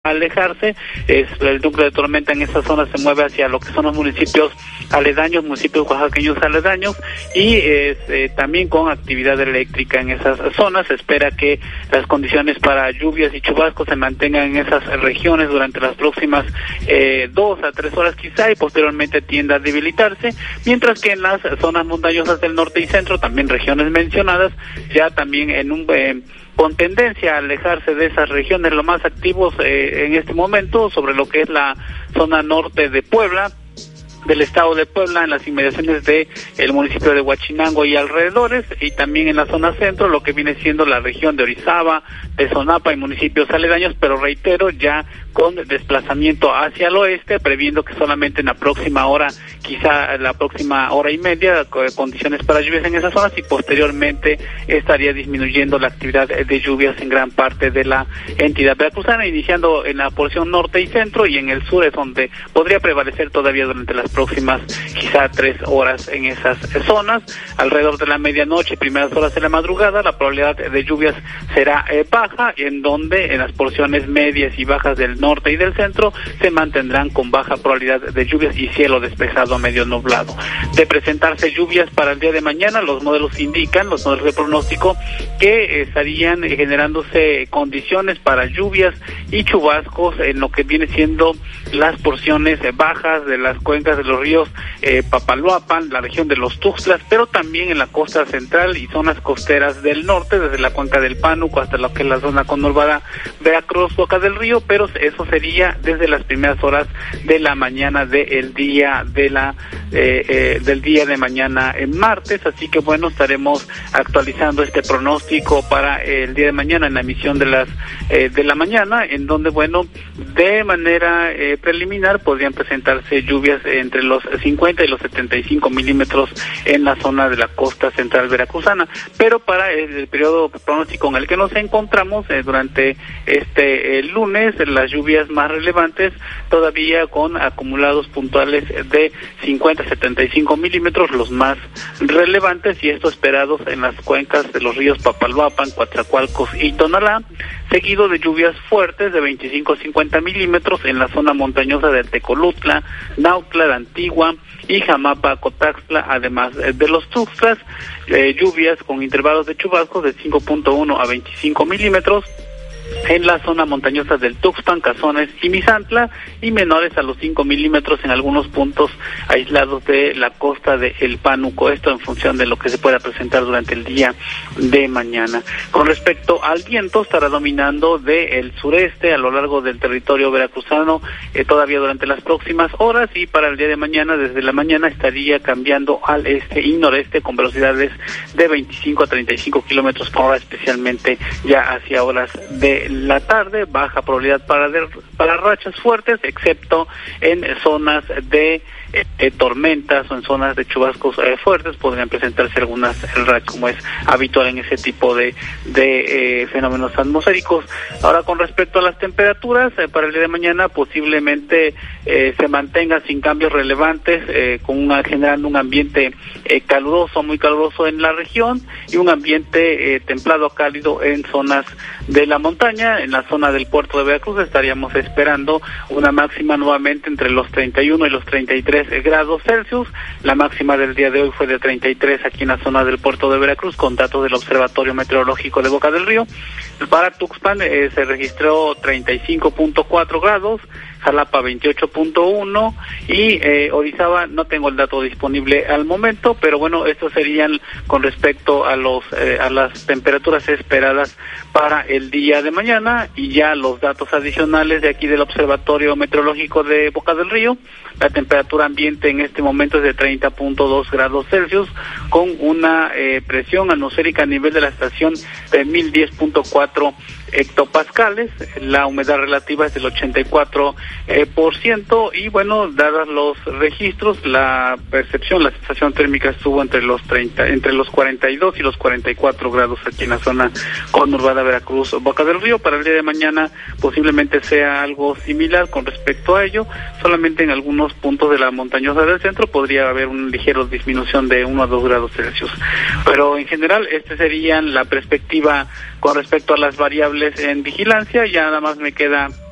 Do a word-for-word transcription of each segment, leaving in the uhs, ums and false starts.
alejarse. Es, el núcleo de tormenta en esta zona se mueve hacia lo que son los municipios aledaños, municipios oaxaqueños aledaños, y es, eh, también con actividad eléctrica en esas zonas. Se espera que las condiciones para lluvias y chubascos se mantengan en esas regiones durante las próximas eh, dos a tres horas quizá, y posteriormente tienda a debilitarse, mientras que en las zonas montañosas del norte y centro, también regiones mencionadas, ya también en un eh, con tendencia a alejarse de esas regiones, los más activos eh, en este momento, sobre lo que es la zona norte de Puebla, del estado de Puebla, en las inmediaciones de el municipio de Huachinango y alrededores, y también en la zona centro, lo que viene siendo la región de Orizaba, de Zonapa y municipios aledaños, pero reitero, ya con desplazamiento hacia el oeste, previendo que solamente en la próxima hora, quizá la próxima hora y media, condiciones para lluvias en esas zonas, y posteriormente estaría disminuyendo la actividad de lluvias en gran parte de la entidad veracruzana, iniciando en la porción norte y centro, y en el sur es donde podría prevalecer todavía durante las próximas quizá tres horas en esas zonas. Alrededor de la medianoche, primeras horas de la madrugada, la probabilidad de lluvias será eh, baja, en donde en las porciones medias y bajas del norte y del centro se mantendrán con baja probabilidad de lluvias y cielo despejado a medio nublado. De presentarse lluvias para el día de mañana, los modelos indican, los modelos de pronóstico, que estarían generándose condiciones para lluvias y chubascos en lo que viene siendo las porciones bajas de las cuencas de los ríos eh, Papaloapan, la región de los Tuxtlas, pero también en la costa central y zonas costeras del norte, desde la cuenca del Pánuco hasta lo que es la zona conurbada Veracruz, Boca del Río, pero eso sería desde las primeras horas de la mañana del día de la eh, eh, del día de mañana en martes. Así que bueno, estaremos actualizando este pronóstico para el día de mañana en la emisión de las eh, de la mañana, en donde bueno, de manera eh, preliminar podrían presentarse lluvias entre los cincuenta y los setenta y cinco milímetros en la zona de la costa central veracruzana, pero para el, el periodo pronóstico en el que nos encontramos eh, durante este el lunes, las lluvias más relevantes todavía con acumulados puntuales de cincuenta a setenta y cinco milímetros, los más relevantes, y estos esperados en las cuencas de los ríos Papaloapan, Coatzacoalcos y Tonalá, seguido de lluvias fuertes de veinticinco a cincuenta milímetros en la zona montañosa de Tecolutla, Nautla, Antigua y Jamapa, Cotaxtla, además de los Tuxtlas, eh, lluvias con intervalos de chubascos de cinco punto uno a veinticinco milímetros en la zona montañosa del Tuxpan, Cazones y Misantla, y menores a los cinco milímetros en algunos puntos aislados de la costa de El Pánuco, esto en función de lo que se pueda presentar durante el día de mañana. Con respecto al viento, estará dominando del sureste a lo largo del territorio veracruzano eh, todavía durante las próximas horas, y para el día de mañana, desde la mañana, estaría cambiando al este y noreste con velocidades de veinticinco a treinta y cinco kilómetros por hora, especialmente ya hacia horas de la tarde. Baja probabilidad para, de, para rachas fuertes, excepto en zonas de eh, tormentas o en zonas de chubascos eh, fuertes. Podrían presentarse algunas rachas, como es habitual en ese tipo de, de eh, fenómenos atmosféricos. Ahora, con respecto a las temperaturas, eh, para el día de mañana posiblemente eh, se mantenga sin cambios relevantes, eh, con una, generando un ambiente eh, caluroso, muy caluroso en la región, y un ambiente eh, templado a cálido en zonas de la montaña. En la zona del puerto de Veracruz estaríamos esperando una máxima nuevamente entre los treinta y uno y los treinta y tres grados Celsius. La máxima del día de hoy fue de treinta y tres aquí en la zona del puerto de Veracruz, con datos del Observatorio Meteorológico de Boca del Río. Para Tuxpan eh, se registró treinta y cinco punto cuatro grados, Jalapa veintiocho punto uno y eh, Orizaba no tengo el dato disponible al momento, pero bueno, estos serían con respecto a los eh, a las temperaturas esperadas para el día de mañana. Y ya los datos adicionales de aquí del Observatorio Meteorológico de Boca del Río: la temperatura ambiente en este momento es de treinta punto dos grados Celsius, con una eh, presión atmosférica a nivel de la estación de mil diez punto cuatro hectopascales. La humedad relativa es del ochenta y cuatro por ciento, y bueno, dados los registros, la percepción, la sensación térmica estuvo entre los treinta, entre los cuarenta y dos y los cuarenta y cuatro grados aquí en la zona conurbada Veracruz, Boca del Río. Para el día de mañana posiblemente sea algo similar con respecto a ello, solamente en algunos puntos de la montañosa del centro podría haber una ligera disminución de uno a dos grados Celsius. Pero en general, esta sería la perspectiva con respecto a las variables en vigilancia. Ya nada más me queda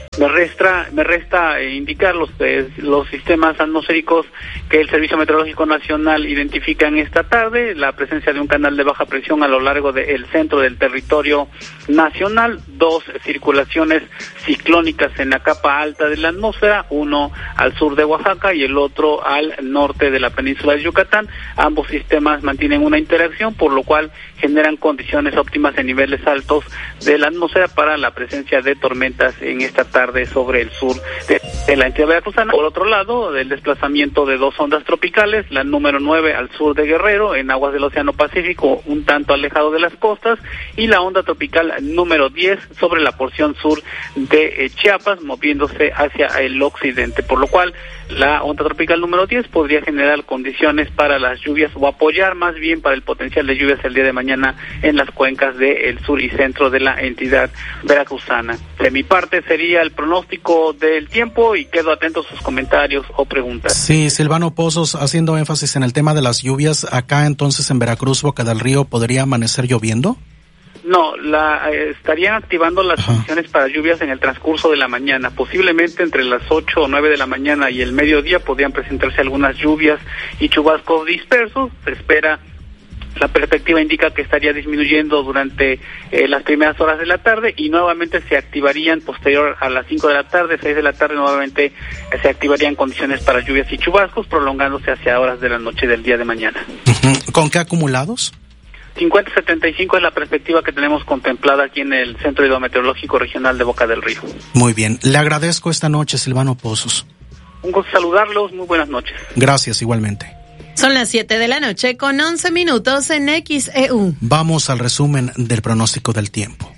Me resta, me resta eh, indicar los, eh, los sistemas atmosféricos que el Servicio Meteorológico Nacional identifica en esta tarde, la presencia de un canal de baja presión a lo largo del centro del territorio nacional, dos circulaciones ciclónicas en la capa alta de la atmósfera, uno al sur de Oaxaca y el otro al norte de la península de Yucatán. Ambos sistemas mantienen una interacción, por lo cual generan condiciones óptimas en niveles altos de la atmósfera para la presencia de tormentas en esta tarde sobre el sur de, de la entidad veracruzana. Por otro lado, el desplazamiento de dos ondas tropicales, la número nueve al sur de Guerrero, en aguas del Océano Pacífico, un tanto alejado de las costas, y la onda tropical número diez sobre la porción sur de eh, Chiapas, moviéndose hacia el occidente, por lo cual la onda tropical número diez podría generar condiciones para las lluvias o apoyar más bien para el potencial de lluvias el día de mañana en las cuencas del sur y centro de la entidad veracruzana. De mi parte sería el pronóstico del tiempo y quedo atento a sus comentarios o preguntas. Sí, Silvano Pozos, haciendo énfasis en el tema de las lluvias, acá entonces en Veracruz, Boca del Río, ¿podría amanecer lloviendo? No, la, eh, estarían activando las Ajá. condiciones para lluvias en el transcurso de la mañana. Posiblemente entre las ocho o nueve de la mañana y el mediodía podrían presentarse algunas lluvias y chubascos dispersos. Se espera, la perspectiva indica que estaría disminuyendo durante eh, las primeras horas de la tarde y nuevamente se activarían posterior a las cinco de la tarde, seis de la tarde, nuevamente eh, se activarían condiciones para lluvias y chubascos, prolongándose hacia horas de la noche del día de mañana. Uh-huh. ¿Con qué acumulados? cincuenta setenta y cinco es la perspectiva que tenemos contemplada aquí en el Centro Hidrometeorológico Regional de Boca del Río. Muy bien, le agradezco esta noche, Silvano Pozos. Un gusto saludarlos, muy buenas noches. Gracias, igualmente. Son las siete de la noche con once minutos en X E U. Vamos al resumen del pronóstico del tiempo.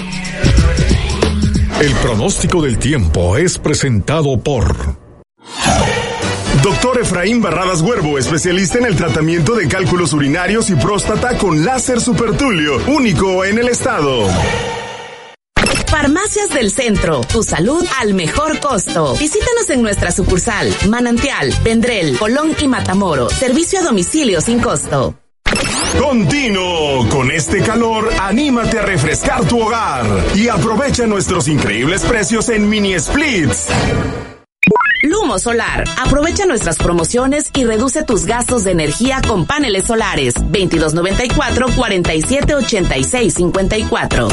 El pronóstico del tiempo es presentado por Doctor Efraín Barradas Huervo, especialista en el tratamiento de cálculos urinarios y próstata con láser supertulio, único en el estado. Farmacias del Centro, tu salud al mejor costo. Visítanos en nuestra sucursal, Manantial, Vendrell, Colón y Matamoros. Servicio a domicilio sin costo. Continuo, con este calor, anímate a refrescar tu hogar y aprovecha nuestros increíbles precios en mini splits. Lumo Solar. Aprovecha nuestras promociones y reduce tus gastos de energía con paneles solares. veintidós noventa y cuatro, cuarenta y siete ochenta y seis cincuenta y cuatro.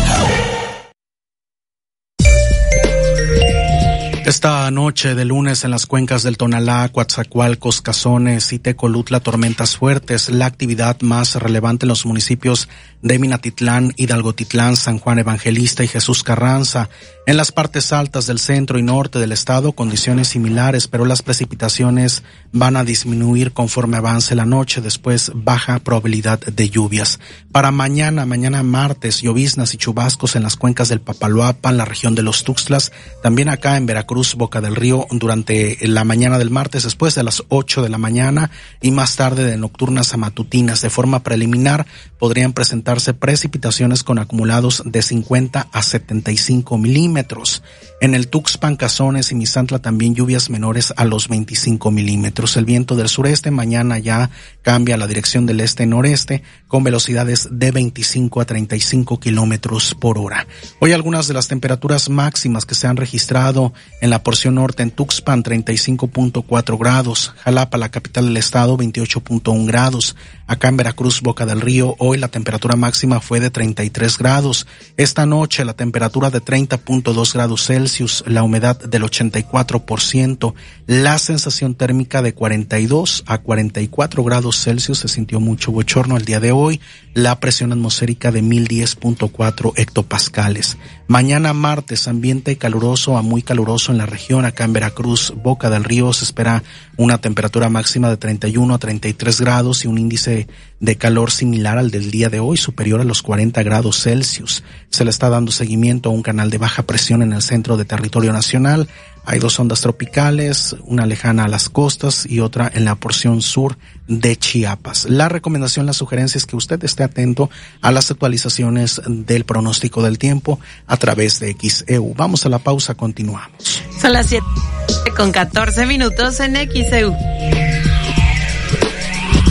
Esta noche de lunes en las cuencas del Tonalá, Coatzacoalcos, Cazones y Tecolutla, tormentas fuertes. La actividad más relevante en los municipios de Minatitlán, Hidalgotitlán, San Juan Evangelista y Jesús Carranza. En las partes altas del centro y norte del estado, condiciones similares, pero las precipitaciones van a disminuir conforme avance la noche. Después, baja probabilidad de lluvias. Para mañana, mañana martes, lloviznas y chubascos en las cuencas del Papaloapan, la región de los Tuxtlas, también acá en Veracruz, Boca del Río, durante la mañana del martes, después de las ocho de la mañana y más tarde de nocturnas a matutinas. De forma preliminar, podrían presentarse precipitaciones con acumulados de cincuenta a setenta y cinco milímetros. En el Tuxpan, Cazones y Misantla también lluvias menores a los veinticinco milímetros. El viento del sureste mañana ya cambia a la dirección del este-noreste con velocidades de veinticinco a treinta y cinco kilómetros por hora. Hoy algunas de las temperaturas máximas que se han registrado en la porción norte: en Tuxpan treinta y cinco punto cuatro grados, Jalapa, la capital del estado, veintiocho punto uno grados. Acá en Veracruz, Boca del Río, hoy la temperatura máxima fue de treinta y tres grados. Esta noche la temperatura de treinta punto dos grados Celsius, la humedad del ochenta y cuatro por ciento, la sensación térmica de cuarenta y dos a cuarenta y cuatro grados Celsius. Se sintió mucho bochorno el día de hoy. La presión atmosférica de mil diez punto cuatro hectopascales. Mañana martes, ambiente caluroso a muy caluroso en la región. Acá en Veracruz, Boca del Río, se espera una temperatura máxima de treinta y uno a treinta y tres grados y un índice de calor similar al del día de hoy, superior a los cuarenta grados Celsius. Se le está dando seguimiento a un canal de baja presión en el centro de territorio nacional. Hay dos ondas tropicales, una lejana a las costas y otra en la porción sur de Chiapas. La recomendación, la sugerencia es que usted esté atento a las actualizaciones del pronóstico del tiempo a través de X E U. Vamos a la pausa, continuamos. Son las siete con catorce minutos en X E U.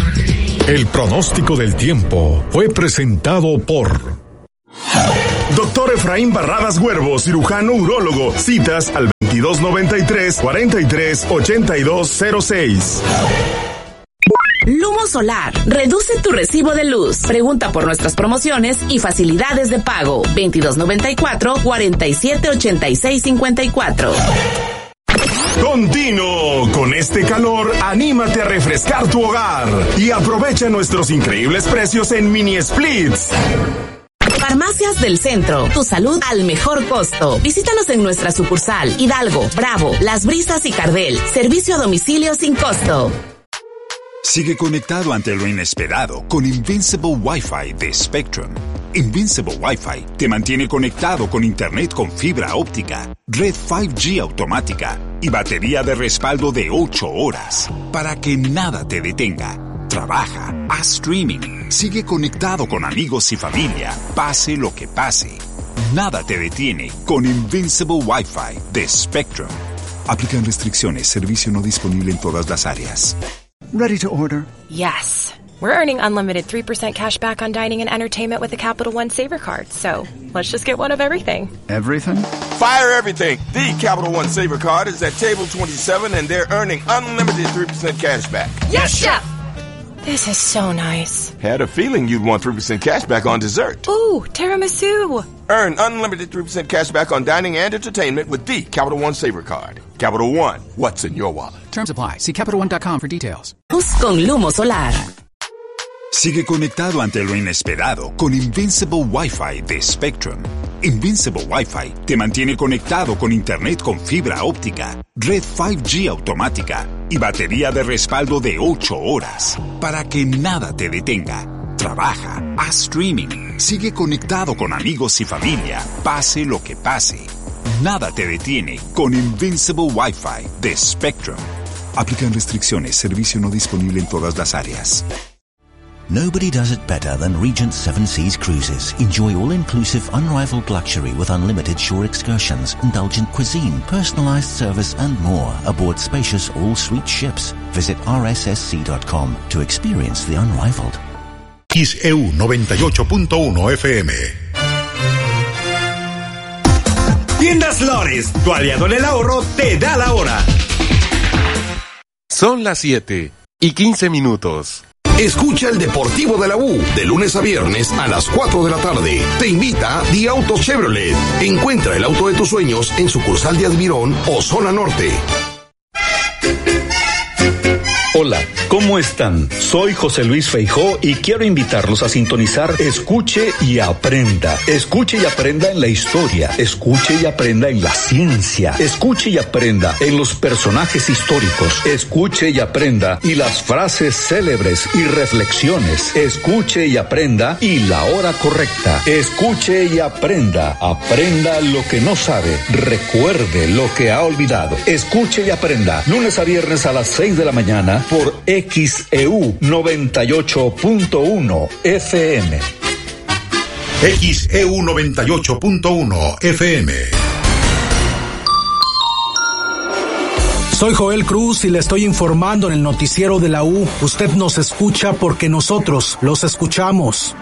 El pronóstico del tiempo fue presentado por Doctor Doctor Efraín Barradas Huervo, cirujano urólogo. Citas al veintidós noventa y tres, cuarenta y tres, ochenta y dos cero seis. Lumo Solar, reduce tu recibo de luz. Pregunta por nuestras promociones y facilidades de pago. veintidós noventa y cuatro, cuarenta y siete, ochenta y seis cincuenta y cuatro. Continuo. Con este calor, anímate a refrescar tu hogar y aprovecha nuestros increíbles precios en mini splits. Farmacias del Centro, tu salud al mejor costo. Visítanos en nuestra sucursal Hidalgo, Bravo, Las Brisas y Cardel. Servicio a domicilio sin costo. Sigue conectado ante lo inesperado con Invincible Wi-Fi de Spectrum. Invincible Wi-Fi te mantiene conectado con internet con fibra óptica, red cinco G automática y batería de respaldo de ocho horas para que nada te detenga. Trabaja, haz streaming, sigue conectado con amigos y familia, pase lo que pase. Nada te detiene con Invincible Wi-Fi de Spectrum. Aplican restricciones, servicio no disponible en todas las áreas. Ready to order? Yes. We're earning unlimited three percent cash back on dining and entertainment with the Capital One Saver Card. So, let's just get one of everything. Everything? Fire everything. The Capital One Saver Card is at table twenty-seven and they're earning unlimited three percent cash back. Yes, Chef! This is so nice. Had a feeling you'd want three percent cash back on dessert. Ooh, tiramisu. Earn unlimited three percent cash back on dining and entertainment with the Capital One Saver Card. Capital One, what's in your wallet? Terms apply. See Capital One dot com for details. Con Lumo Solar. Sigue conectado ante lo inesperado con Invincible Wi-Fi de Spectrum. Invincible Wi-Fi te mantiene conectado con internet con fibra óptica, red cinco G automática y batería de respaldo de ocho horas para que nada te detenga. Trabaja, haz streaming, sigue conectado con amigos y familia, pase lo que pase. Nada te detiene con Invincible Wi-Fi de Spectrum. Aplican restricciones, servicio no disponible en todas las áreas. Nobody does it better than Regent Seven Seas Cruises. Enjoy all-inclusive, unrivaled luxury with unlimited shore excursions, indulgent cuisine, personalized service and more aboard spacious all-suite ships. Visit R S S C dot com to experience the unrivaled. X E U noventa y ocho punto uno F M. Tiendas Lores, tu aliado en el ahorro, te da la hora. Son las siete y quince minutos. Escucha el Deportivo de la U de lunes a viernes a las cuatro de la tarde. Te invita Di Auto Chevrolet. Encuentra el auto de tus sueños en sucursal de Admirón o Zona Norte. Hola, ¿cómo están? Soy José Luis Feijó y quiero invitarlos a sintonizar Escuche y Aprenda. Escuche y aprenda en la historia, escuche y aprenda en la ciencia, escuche y aprenda en los personajes históricos, escuche y aprenda y las frases célebres y reflexiones, escuche y aprenda y la hora correcta, escuche y aprenda, aprenda lo que no sabe, recuerde lo que ha olvidado, escuche y aprenda, lunes a viernes a las seis de la mañana por X E U noventa y ocho punto uno F M. X E U noventa y ocho punto uno F M. Soy Joel Cruz y le estoy informando en el noticiero de la U. Usted nos escucha porque nosotros los escuchamos.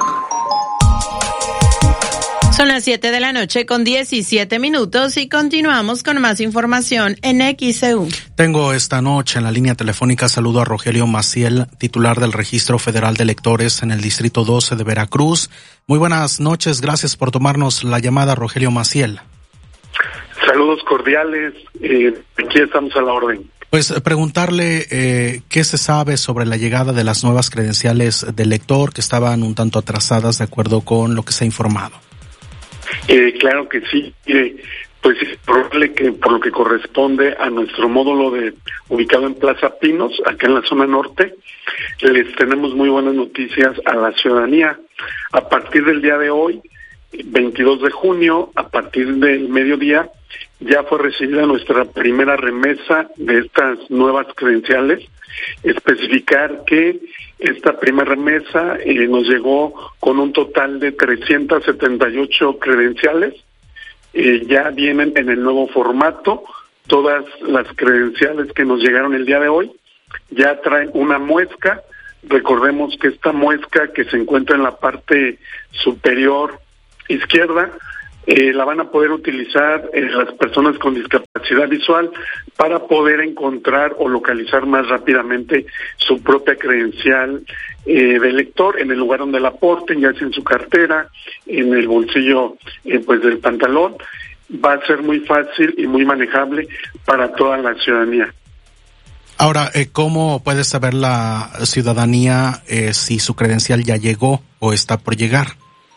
Son las siete de la noche con diecisiete minutos y continuamos con más información en X E U. Tengo esta noche en la línea telefónica saludo a Rogelio Maciel, titular del Registro Federal de Electores en el Distrito doce de Veracruz. Muy buenas noches, gracias por tomarnos la llamada, Rogelio Maciel. Saludos cordiales, eh, aquí estamos a la orden. Pues preguntarle eh, qué se sabe sobre la llegada de las nuevas credenciales del elector que estaban un tanto atrasadas de acuerdo con lo que se ha informado. Eh, claro que sí, eh, pues es probable que por lo que corresponde a nuestro módulo de ubicado en Plaza Pinos, acá en la zona norte, les tenemos muy buenas noticias a la ciudadanía. A partir del día de hoy, veintidós de junio, a partir del mediodía, ya fue recibida nuestra primera remesa de estas nuevas credenciales. Especificar que esta primera remesa eh, nos llegó con un total de trescientas setenta y ocho credenciales. Eh, ya vienen en el nuevo formato. Todas las credenciales que nos llegaron el día de hoy ya traen una muesca. Recordemos que esta muesca que se encuentra en la parte superior izquierda eh, la van a poder utilizar eh, las personas con discapacidad visual para poder encontrar o localizar más rápidamente su propia credencial eh, de lector en el lugar donde la porten, ya sea en su cartera, en el bolsillo eh, pues del pantalón. Va a ser muy fácil y muy manejable para toda la ciudadanía. Ahora, eh, ¿cómo puede saber la ciudadanía eh, si su credencial ya llegó o está por llegar?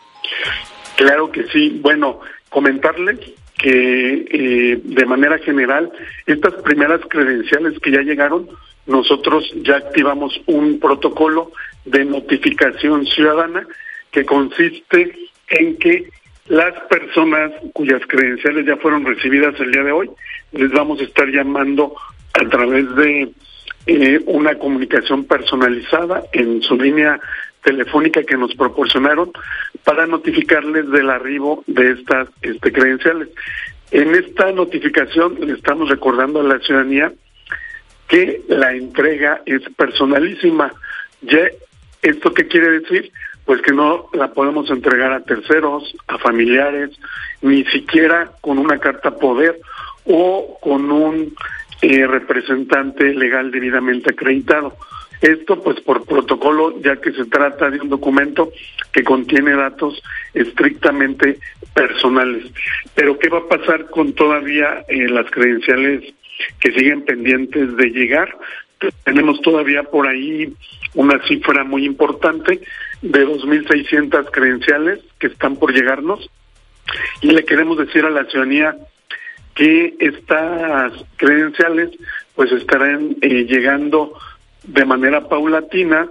Claro que sí. Bueno, comentarles que eh, de manera general, estas primeras credenciales que ya llegaron, nosotros ya activamos un protocolo de notificación ciudadana que consiste en que las personas cuyas credenciales ya fueron recibidas el día de hoy, les vamos a estar llamando a través de eh, una comunicación personalizada en su línea telefónica que nos proporcionaron para notificarles del arribo de estas este, credenciales. En esta notificación le estamos recordando a la ciudadanía que la entrega es personalísima. ¿Ya esto qué quiere decir? Pues que no la podemos entregar a terceros, a familiares, ni siquiera con una carta poder o con un eh, representante legal debidamente acreditado. Esto pues por protocolo, ya que se trata de un documento que contiene datos estrictamente personales. Pero ¿qué va a pasar con todavía eh, las credenciales que siguen pendientes de llegar? Tenemos todavía por ahí una cifra muy importante de dos mil seiscientas credenciales que están por llegarnos, y le queremos decir a la ciudadanía que estas credenciales pues estarán eh, llegando de manera paulatina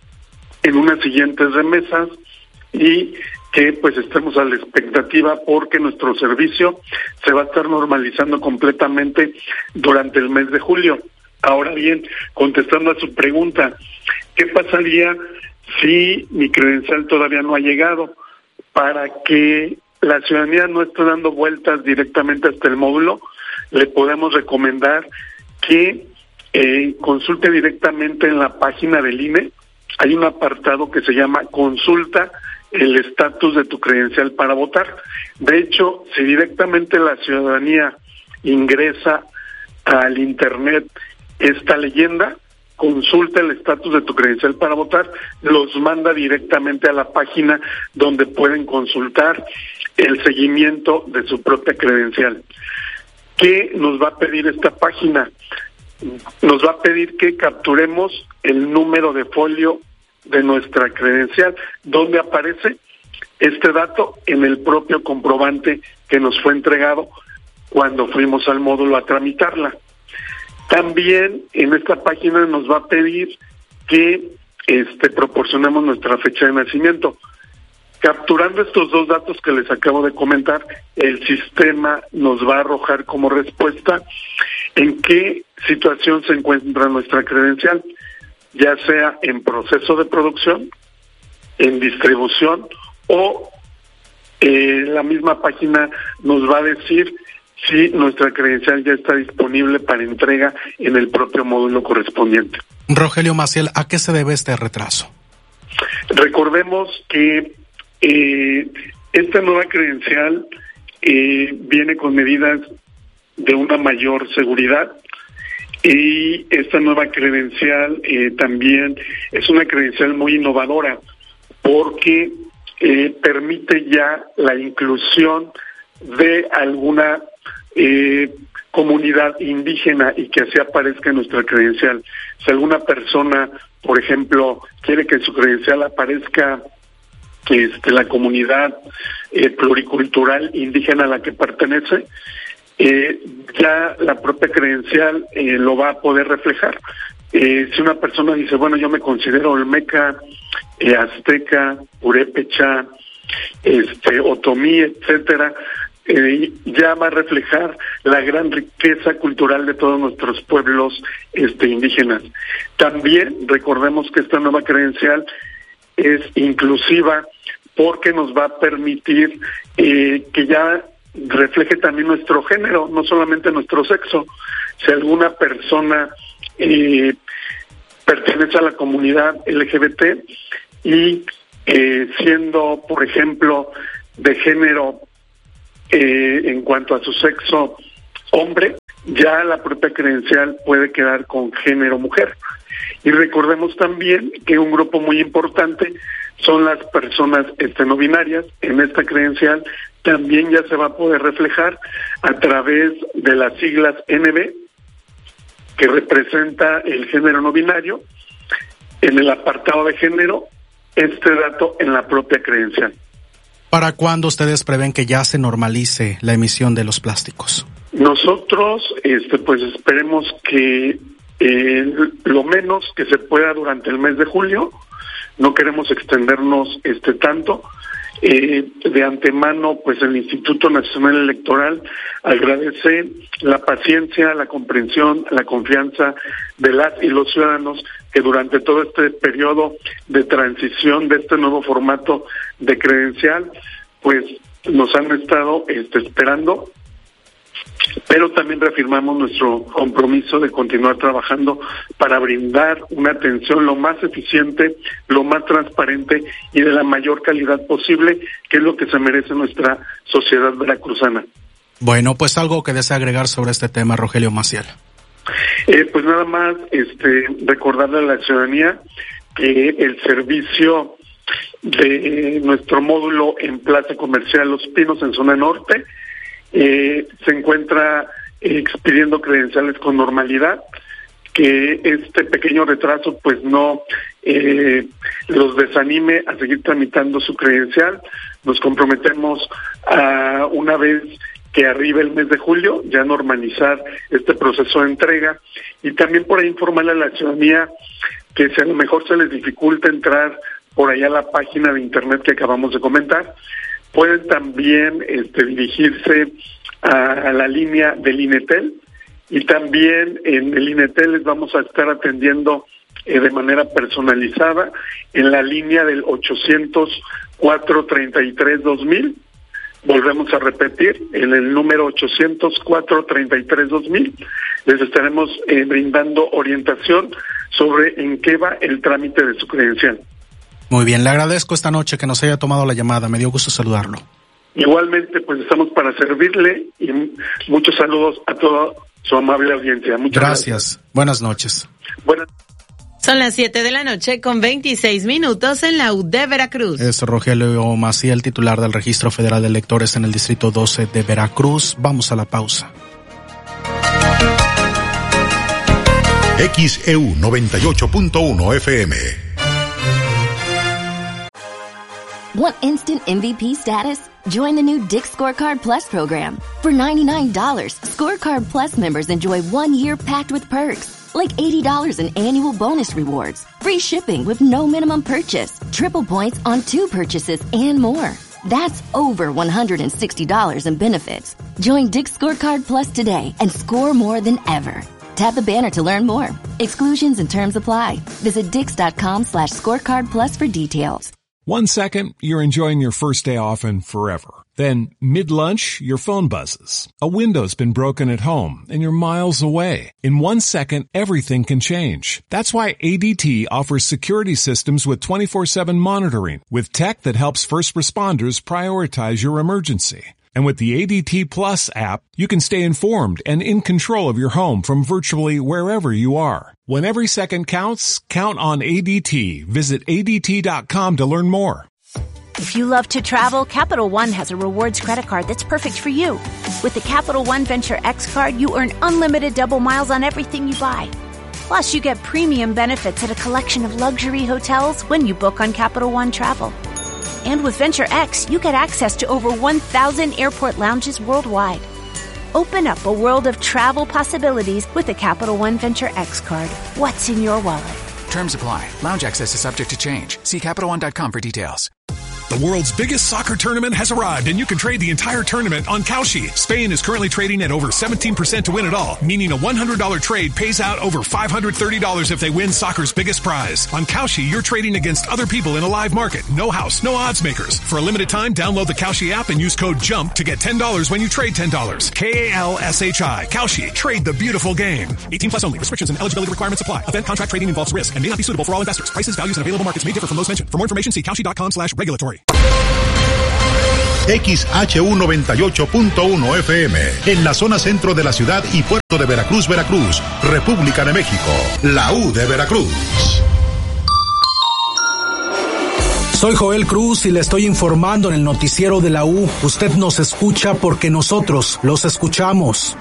en unas siguientes remesas, y que pues estemos a la expectativa porque nuestro servicio se va a estar normalizando completamente durante el mes de julio. Ahora bien, contestando a su pregunta, ¿qué pasaría si mi credencial todavía no ha llegado? Para que la ciudadanía no esté dando vueltas directamente hasta el módulo, le podemos recomendar que eh, consulte directamente en la página del I N E. Hay un apartado que se llama Consulta el estatus de tu credencial para votar. De hecho, si directamente la ciudadanía ingresa al internet esta leyenda, consulta el estatus de tu credencial para votar, los manda directamente a la página donde pueden consultar el seguimiento de su propia credencial. ¿Qué nos va a pedir esta página? Nos va a pedir que capturemos el número de folio de nuestra credencial, donde aparece este dato en el propio comprobante que nos fue entregado cuando fuimos al módulo a tramitarla. También en esta página nos va a pedir que este, proporcionemos nuestra fecha de nacimiento. Capturando estos dos datos que les acabo de comentar, el sistema nos va a arrojar como respuesta en qué situación se encuentra nuestra credencial, ya sea en proceso de producción, en distribución, o eh, la misma página nos va a decir si nuestra credencial ya está disponible para entrega en el propio módulo correspondiente. Rogelio Maciel, ¿a qué se debe este retraso? Recordemos que eh, esta nueva credencial eh, viene con medidas de una mayor seguridad, y esta nueva credencial eh, también es una credencial muy innovadora porque eh, permite ya la inclusión de alguna eh, comunidad indígena y que así aparezca en nuestra credencial. Si alguna persona, por ejemplo, quiere que en su credencial aparezca este, la comunidad eh, pluricultural indígena a la que pertenece, eh, ya la propia credencial eh, lo va a poder reflejar. Eh, si una persona dice, bueno, yo me considero olmeca, eh, azteca, purépecha, este, otomí, etcétera, eh, ya va a reflejar la gran riqueza cultural de todos nuestros pueblos este, indígenas. También recordemos que esta nueva credencial es inclusiva porque nos va a permitir eh, que ya refleje también nuestro género, no solamente nuestro sexo. Si alguna persona eh, pertenece a la comunidad L G B T y eh, siendo, por ejemplo, de género eh, en cuanto a su sexo hombre, ya la propia credencial puede quedar con género mujer. Y recordemos también que un grupo muy importante son las personas este, no binarias. En esta credencial también ya se va a poder reflejar a través de las siglas N B, que representa el género no binario, en el apartado de género, este dato en la propia credencial. ¿Para cuándo ustedes prevén que ya se normalice la emisión de los plásticos? Nosotros, este, pues esperemos que eh, lo menos que se pueda durante el mes de julio. No queremos extendernos este tanto. Eh, de antemano, pues el Instituto Nacional Electoral agradece la paciencia, la comprensión, la confianza de las y los ciudadanos que durante todo este periodo de transición de este nuevo formato de credencial, pues nos han estado este, esperando. Pero también reafirmamos nuestro compromiso de continuar trabajando para brindar una atención lo más eficiente, lo más transparente y de la mayor calidad posible, que es lo que se merece nuestra sociedad veracruzana. Bueno, pues algo que desea agregar sobre este tema, Rogelio Maciel. Eh, pues nada más este, recordarle a la ciudadanía que el servicio de nuestro módulo en Plaza Comercial Los Pinos, en zona norte, Eh, se encuentra eh, expidiendo credenciales con normalidad, que este pequeño retraso pues no eh, los desanime a seguir tramitando su credencial. Nos comprometemos a, una vez que arribe el mes de julio, ya normalizar este proceso de entrega, y también por ahí informarle a la ciudadanía que si a lo mejor se les dificulta entrar por allá a la página de internet que acabamos de comentar, pueden también este, dirigirse a, a la línea del INETEL, y también en el INETEL les vamos a estar atendiendo eh, de manera personalizada en la línea del ochocientos cuatro treinta y tres dos mil. Volvemos a repetir, en el número ochocientos cuatro treinta y tres dos mil les estaremos eh, brindando orientación sobre en qué va el trámite de su credencial. Muy bien, le agradezco esta noche que nos haya tomado la llamada, me dio gusto saludarlo. Igualmente, pues estamos para servirle, y muchos saludos a toda su amable audiencia. Muchas gracias. Gracias. Buenas noches. Buenas. Son las siete de la noche con veintiséis minutos en la U de Veracruz. Es Rogelio Maciel, titular del Registro Federal de Electores en el Distrito doce de Veracruz. Vamos a la pausa. X E U noventa y ocho punto uno F M. Want instant M V P status? Join the new Dick's Scorecard Plus program. For ninety-nine dollars, Scorecard Plus members enjoy one year packed with perks, like eighty dollars in annual bonus rewards, free shipping with no minimum purchase, triple points on two purchases, and more. That's over one hundred sixty dollars in benefits. Join Dick's Scorecard Plus today and score more than ever. Tap the banner to learn more. Exclusions and terms apply. Visit dix.com slash scorecard plus for details. One second, you're enjoying your first day off and forever. Then, mid-lunch, your phone buzzes. A window's been broken at home and you're miles away. In one second, everything can change. That's why A D T offers security systems with twenty-four seven monitoring, with tech that helps first responders prioritize your emergency. And with the A D T Plus app, you can stay informed and in control of your home from virtually wherever you are. When every second counts, count on A D T. Visit A D T dot com to learn more. If you love to travel, Capital One has a rewards credit card that's perfect for you. With the Capital One Venture X card, you earn unlimited double miles on everything you buy. Plus, you get premium benefits at a collection of luxury hotels when you book on Capital One Travel. And with Venture X, you get access to over one thousand airport lounges worldwide. Open up a world of travel possibilities with the Capital One Venture X card. What's in your wallet? Terms apply. Lounge access is subject to change. See Capital One dot com for details. The world's biggest soccer tournament has arrived, and you can trade the entire tournament on Kalshi. Spain is currently trading at over seventeen percent to win it all, meaning a one hundred dollars trade pays out over five hundred thirty dollars if they win soccer's biggest prize. On Kalshi, you're trading against other people in a live market. No house, no odds makers. For a limited time, download the Kalshi app and use code JUMP to get ten dollars when you trade ten dollars. K A L S H I. Kalshi. Trade the beautiful game. eighteen plus only. Restrictions and eligibility requirements apply. Event contract trading involves risk and may not be suitable for all investors. Prices, values, and available markets may differ from those mentioned. For more information, see Kalshi dot com slash regulatory. X H U noventa y ocho punto uno F M, en la zona centro de la ciudad y puerto de Veracruz, Veracruz, República de México, la U de Veracruz. Soy Joel Cruz y le estoy informando en el noticiero de la U. Usted nos escucha porque nosotros los escuchamos.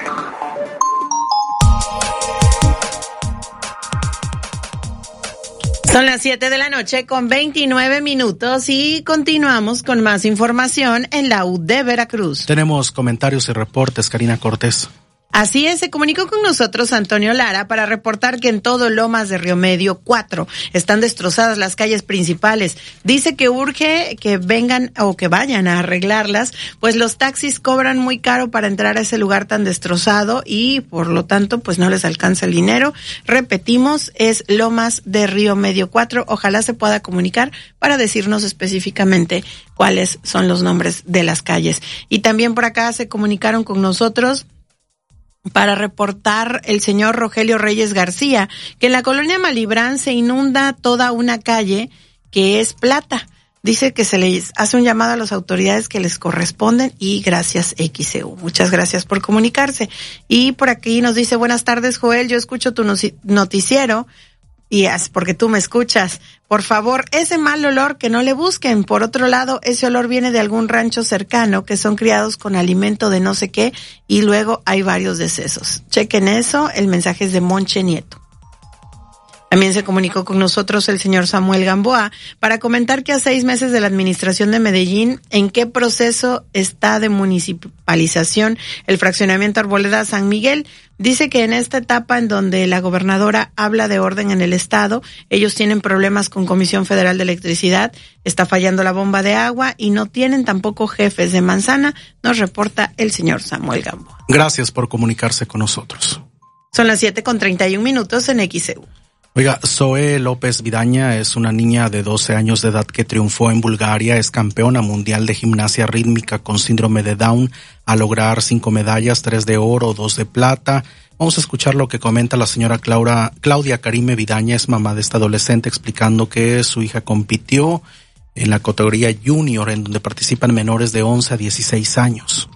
Son las siete de la noche con veintinueve minutos y continuamos con más información en la U de Veracruz. Tenemos comentarios y reportes, Karina Cortés. Así es, se comunicó con nosotros Antonio Lara para reportar que en todo Lomas de Río Medio cuatro están destrozadas las calles principales. Dice que urge que vengan o que vayan a arreglarlas, pues los taxis cobran muy caro para entrar a ese lugar tan destrozado y por lo tanto pues no les alcanza el dinero. Repetimos, es Lomas de Río Medio cuatro. Ojalá se pueda comunicar para decirnos específicamente cuáles son los nombres de las calles. Y también por acá se comunicaron con nosotros para reportar el señor Rogelio Reyes García, que en la colonia Malibrán se inunda toda una calle que es plata. Dice que se les hace un llamado a las autoridades que les corresponden y gracias X C U. Muchas gracias por comunicarse. Y por aquí nos dice, buenas tardes Joel, yo escucho tu noticiero y es porque tú me escuchas. Por favor, ese mal olor que no le busquen. Por otro lado, ese olor viene de algún rancho cercano que son criados con alimento de no sé qué y luego hay varios decesos. Chequen eso, el mensaje es de Monche Nieto. También se comunicó con nosotros el señor Samuel Gamboa para comentar que a seis meses de la administración de Medellín, ¿en qué proceso está de municipalización el fraccionamiento Arboleda San Miguel? Dice que en esta etapa en donde la gobernadora habla de orden en el estado, ellos tienen problemas con Comisión Federal de Electricidad, está fallando la bomba de agua y no tienen tampoco jefes de manzana, nos reporta el señor Samuel Gamboa. Gracias por comunicarse con nosotros. Son las siete con treinta y un minutos en X C U. Oiga, Zoe López Vidaña es una niña de doce años de edad que triunfó en Bulgaria, es campeona mundial de gimnasia rítmica con síndrome de Down, a lograr cinco medallas, tres de oro, dos de plata. Vamos a escuchar lo que comenta la señora Claudia, Claudia Karime Vidaña, es mamá de esta adolescente, explicando que su hija compitió en la categoría junior, en donde participan menores de once a dieciséis años.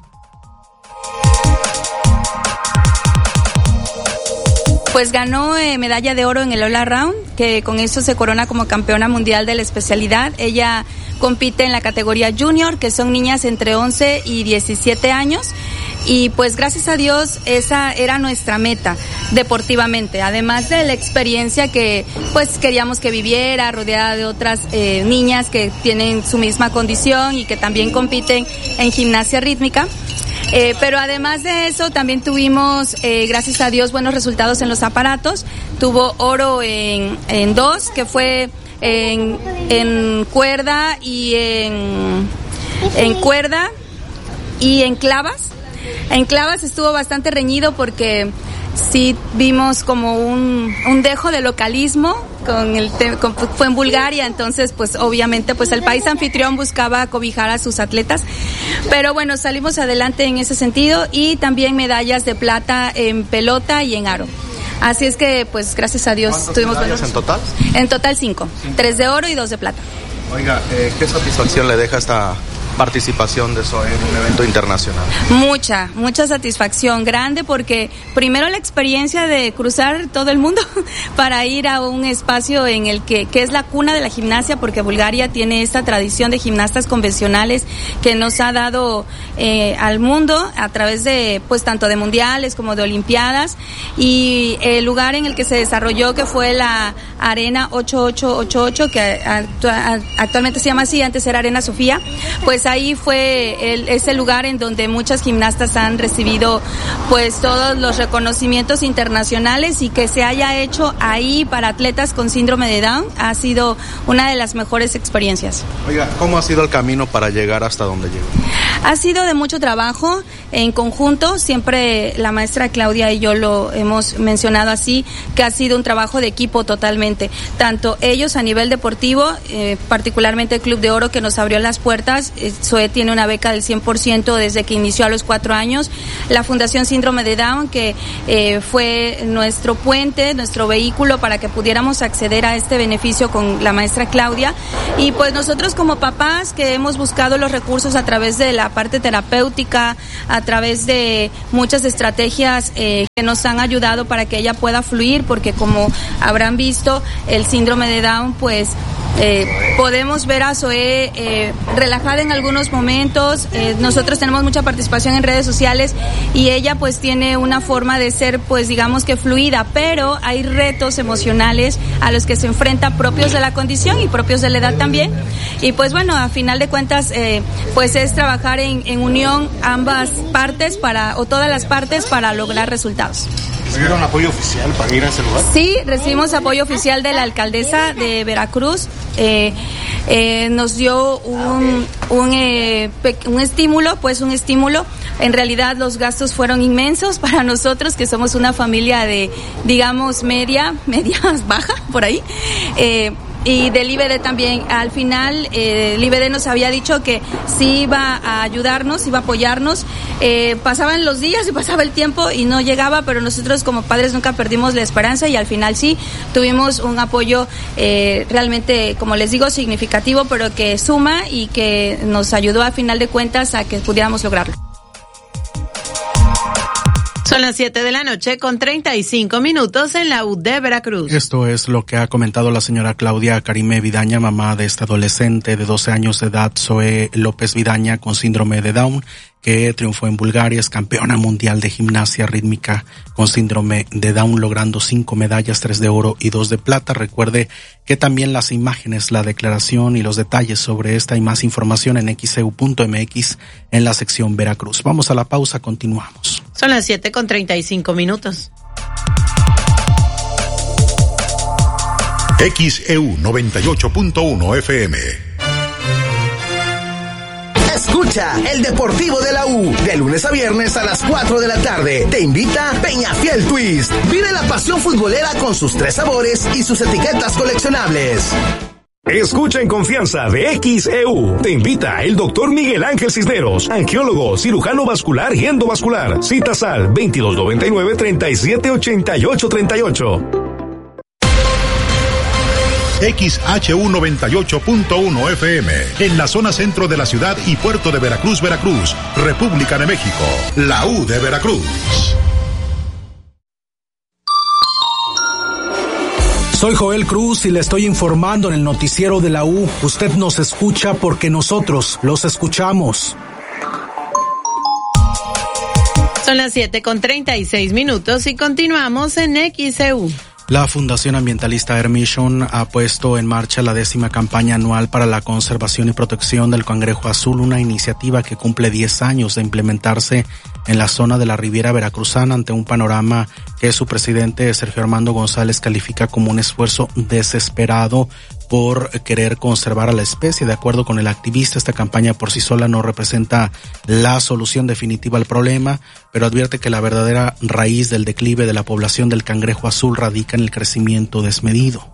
Pues ganó eh, medalla de oro en el All Around, que con eso se corona como campeona mundial de la especialidad. Ella compite en la categoría junior, que son niñas entre once y diecisiete años. Y pues gracias a Dios esa era nuestra meta deportivamente, además de la experiencia que pues queríamos que viviera rodeada de otras eh, niñas que tienen su misma condición y que también compiten en gimnasia rítmica. Eh, pero además de eso también tuvimos, eh, gracias a Dios, buenos resultados en los aparatos. Tuvo oro en, en dos, que fue en, en cuerda y en, en cuerda y en clavas. En clavas estuvo bastante reñido porque sí vimos como un, un dejo de localismo con el con, fue en Bulgaria, entonces pues obviamente pues el país anfitrión buscaba cobijar a sus atletas, pero bueno, salimos adelante en ese sentido y también medallas de plata en pelota y en aro. Así es que pues gracias a Dios tuvimos buenos en total. En total cinco, tres de oro y dos de plata. Oiga, eh, ¿qué satisfacción le deja esta participación de eso en un evento internacional? Mucha, mucha satisfacción, grande, porque primero la experiencia de cruzar todo el mundo para ir a un espacio en el que, que es la cuna de la gimnasia, porque Bulgaria tiene esta tradición de gimnastas convencionales que nos ha dado eh, al mundo a través de, pues tanto de mundiales como de olimpiadas, y el lugar en el que se desarrolló, que fue la Arena ocho ocho ocho ocho, que actu- actualmente se llama así, antes era Arena Sofía, pues ahí fue el, ese lugar en donde muchas gimnastas han recibido pues todos los reconocimientos internacionales, y que se haya hecho ahí para atletas con síndrome de Down ha sido una de las mejores experiencias. Oiga, ¿cómo ha sido el camino para llegar hasta donde llegó? Ha sido de mucho trabajo en conjunto, siempre la maestra Claudia y yo lo hemos mencionado así, que ha sido un trabajo de equipo totalmente, tanto ellos a nivel deportivo, eh, particularmente el Club de Oro que nos abrió las puertas, eh, Zoe tiene una beca del cien por ciento desde que inició a los cuatro años. La Fundación Síndrome de Down, que eh, fue nuestro puente, nuestro vehículo para que pudiéramos acceder a este beneficio con la maestra Claudia. Y pues nosotros como papás que hemos buscado los recursos a través de la parte terapéutica, a través de muchas estrategias eh, que nos han ayudado para que ella pueda fluir, porque como habrán visto, el síndrome de Down, pues eh, podemos ver a Zoe eh, relajada en algunos momentos. Eh, nosotros tenemos mucha participación en redes sociales y ella pues tiene una forma de ser, pues digamos que fluida, pero hay retos emocionales a los que se enfrenta propios de la condición y propios de la edad también. Y pues bueno, a final de cuentas, eh, pues es trabajar en, en unión ambas partes para, o todas las partes para lograr resultados. ¿Recibieron apoyo oficial para ir a ese lugar? Sí, recibimos apoyo oficial de la alcaldesa de Veracruz. Eh, eh, nos dio un, un, eh, un estímulo, pues un estímulo. En realidad los gastos fueron inmensos para nosotros, que somos una familia de, digamos, media, media baja, por ahí. Eh, Y del I B D también. Al final, eh, el I B D nos había dicho que sí iba a ayudarnos, iba a apoyarnos. Eh, pasaban los días y pasaba el tiempo y no llegaba, pero nosotros como padres nunca perdimos la esperanza y al final sí tuvimos un apoyo eh, realmente, como les digo, significativo, pero que suma y que nos ayudó a final de cuentas a que pudiéramos lograrlo. Son las siete de la noche con treinta y cinco minutos en la U de Veracruz. Esto es lo que ha comentado la señora Claudia Karime Vidaña, mamá de esta adolescente de doce años de edad, Zoe López Vidaña, con síndrome de Down, que triunfó en Bulgaria, es campeona mundial de gimnasia rítmica con síndrome de Down, logrando cinco medallas, tres de oro y dos de plata. Recuerde que también las imágenes, la declaración y los detalles sobre esta y más información en x e u punto m x en la sección Veracruz. Vamos a la pausa, continuamos. Son las siete con treinta y cinco minutos. X E U noventa y ocho punto uno F M. Escucha el Deportivo de la U, de lunes a viernes a las cuatro de la tarde. Te invita Peñafiel Twist. Vive la pasión futbolera con sus tres sabores y sus etiquetas coleccionables. Escucha en confianza de X E U. Te invita el doctor Miguel Ángel Cisneros, angiólogo, cirujano vascular y endovascular. Citas al veintidós noventa y nueve, treinta y siete, ochenta y ocho, treinta y ocho. X H U noventa y ocho punto uno F M, en la zona centro de la ciudad y puerto de Veracruz, Veracruz, República de México, la U de Veracruz. Soy Joel Cruz y le estoy informando en el noticiero de la U. Usted nos escucha porque nosotros los escuchamos. Son las siete con treinta y seis minutos y continuamos en X E U. La Fundación Ambientalista Air Mission ha puesto en marcha la décima campaña anual para la conservación y protección del cangrejo azul, una iniciativa que cumple diez años de implementarse en la zona de la Riviera Veracruzana, ante un panorama que su presidente Sergio Armando González califica como un esfuerzo desesperado por querer conservar a la especie. De acuerdo con el activista, esta campaña por sí sola no representa la solución definitiva al problema, pero advierte que la verdadera raíz del declive de la población del cangrejo azul radica en el crecimiento desmedido.